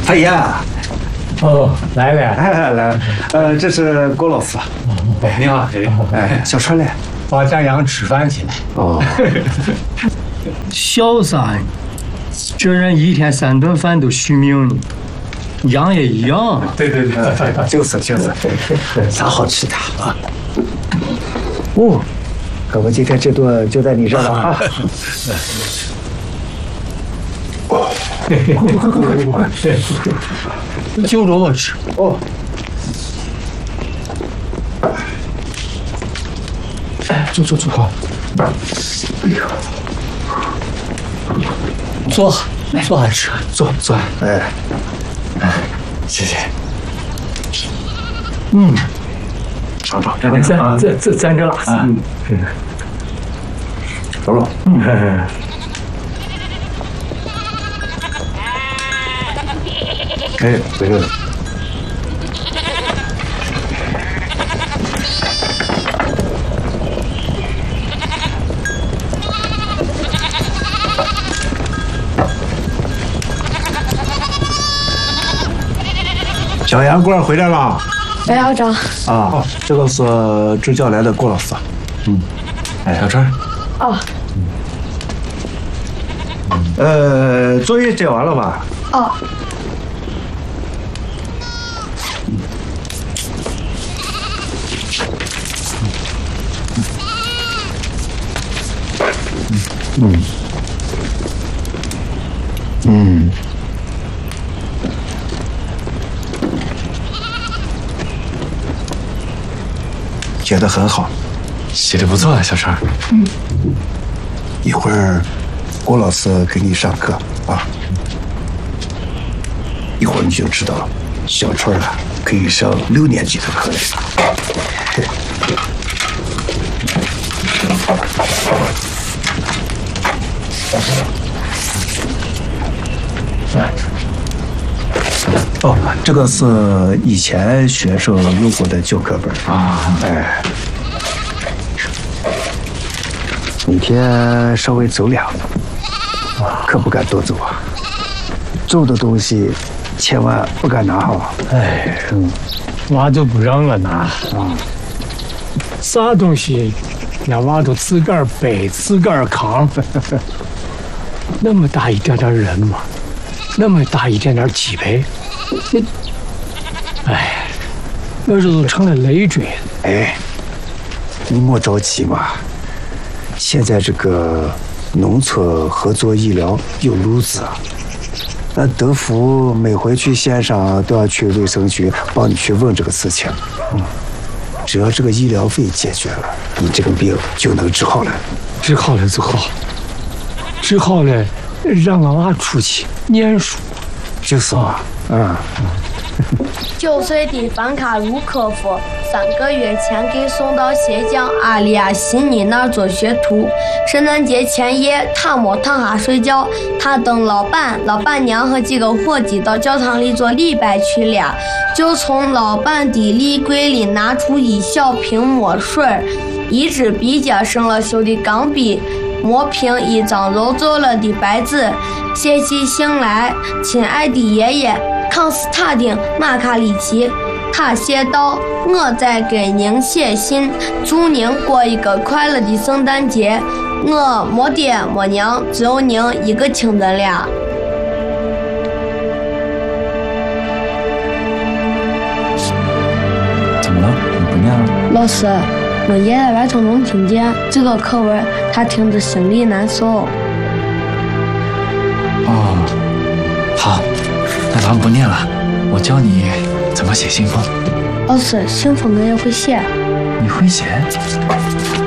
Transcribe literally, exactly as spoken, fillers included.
太爷。 哦，来了。 哎，来，呃，这是郭老师。 哎，你好。 哎，小川嘞。 到家养吃饭去了。 哦。 小三，这人一天三顿饭都续命呢，羊也一样。 对对对，就是就是，啥好吃的啊？ 哦，可我今天这顿就在你这儿了啊。 就着我吃。 哦。 哎，坐坐坐。好。哎呦。坐，坐下吃，坐坐。 哎， 哎，谢谢。嗯， 尝尝， 这这这这咱这辣子。嗯， 走了。 嗯。 哎，这个。小杨过来回来了。 白校长。 啊，这个是支教来的郭老师。嗯。哎，小川。 哦。 呃，作业交完了吧？ 哦。 嗯。嗯。写得很好， 写得不错啊，小川。 嗯。 一会儿郭老师给你上课啊，一会儿你就知道小川啊可以上六年级的课了。哦，这个是以前学生用过的旧课本啊。哎，每天稍微走两步，可不敢多走啊。重的东西千万不敢拿哈。 哎，嗯，娃都不让我拿啊。啥东西，俺娃都自个儿背，自个儿扛。那么大一点点人嘛，那么大一点点脊背。哎，我这都成了累赘了。 哎，你莫着急嘛。现在这个农村合作医疗有路子啊。那德福每回去县上都要去卫生局帮你去问这个事情。嗯，只要这个医疗费解决了，你这个病就能治好了。 治好了就好，治好了让俺娃出去念书。 就是嘛。嗯。 九岁的范卡鲁科夫三个月前给送到鞋匠阿里亚西尼那儿做学徒。圣诞节前夜，他没躺下睡觉，他等老板、老板娘和几个伙计到教堂里做礼拜去了，就从老板的立柜里拿出一小瓶墨水，一支笔尖生了锈的钢笔，磨平一张揉皱了的白纸，写起信来：亲爱的爷爷康斯塔丁·马卡里奇，他写道：我在给您写信，祝您过一个快乐的圣诞节。我没爹没娘，只有您一个亲人了。 怎么了？你不念了？ 老师，我爷爷外头能听见这个课文，他听着心里难受。 哦，好，那咱们不念了，我教你怎么写信封。 老师，信封我也会写。 你会写？